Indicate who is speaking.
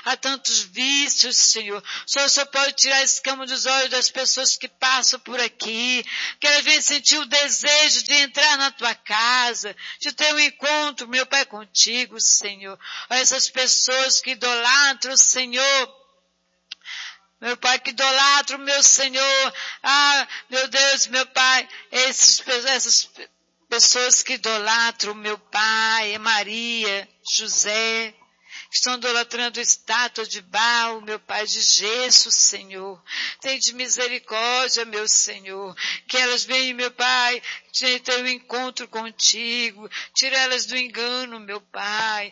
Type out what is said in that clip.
Speaker 1: há tantos vícios, Senhor. O Senhor pode tirar a escama dos olhos das pessoas que passam por aqui, que elas venham sentir o desejo de entrar na tua casa, de ter um encontro, meu Pai, contigo, Senhor. Olha essas pessoas que idolatram, Senhor. Meu Pai, que idolatro, meu Senhor. Ah, meu Deus, meu Pai, essas pessoas que idolatram, meu Pai, Maria, José, que estão idolatrando estátua de barro, meu Pai, de gesso, Senhor. Tem de misericórdia, meu Senhor. Que elas venham, meu Pai, ter um encontro contigo. Tira elas do engano, meu Pai.